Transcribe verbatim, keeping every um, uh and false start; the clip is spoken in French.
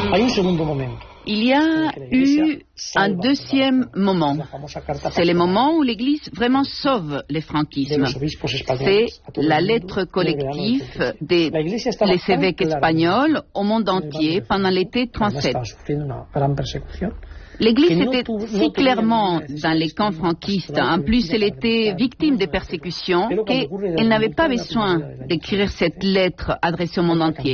Il y a eu un deuxième moment. C'est le moment où l'Église vraiment sauve le franquisme. C'est la lettre collective des les évêques espagnols au monde entier pendant l'été trente-sept. L'Église était si clairement dans les camps franquistes, en plus elle était victime de persécutions, qu'elle n'avait pas besoin d'écrire cette lettre adressée au monde entier.